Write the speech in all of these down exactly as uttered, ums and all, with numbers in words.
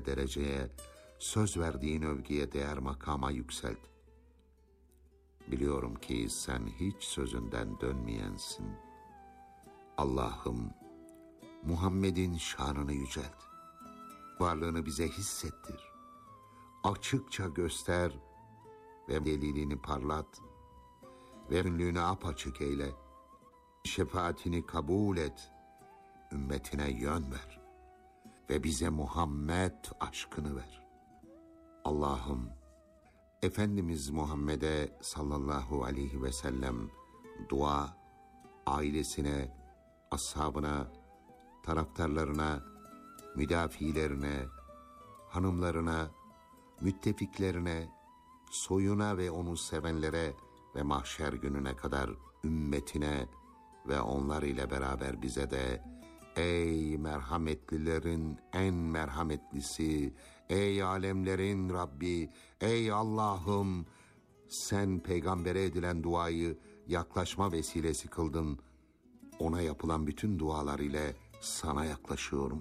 dereceye, söz verdiğin övgüye değer makama yükselt. Biliyorum ki sen hiç sözünden dönmeyensin. Allah'ım, Muhammed'in şanını yücelt. Varlığını bize hissettir. Açıkça göster ve delilini parlat ve ünlüğünü apaçık eyle. Şefaatini kabul et. Ümmetine yön ver ve bize Muhammed aşkını ver. Allah'ım, Efendimiz Muhammed'e sallallahu aleyhi ve sellem dua, ailesine, ashabına, taraftarlarına, müdafilerine, hanımlarına, müttefiklerine, soyuna ve onu sevenlere ve mahşer gününe kadar ümmetine ve onlar ile beraber bize de ey merhametlilerin en merhametlisi, ey alemlerin Rabbi, ey Allah'ım, sen peygambere edilen duayı yaklaşma vesilesi kıldın. Ona yapılan bütün dualar ile sana yaklaşıyorum.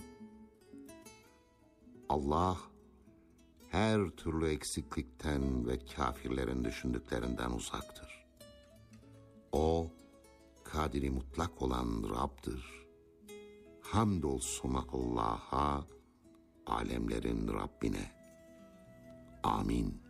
Allah, her türlü eksiklikten ve kafirlerin düşündüklerinden uzaktır. O, kadiri mutlak olan Rab'dır. Hamdolsun Allah'a, alemlerin Rabbine. Amin.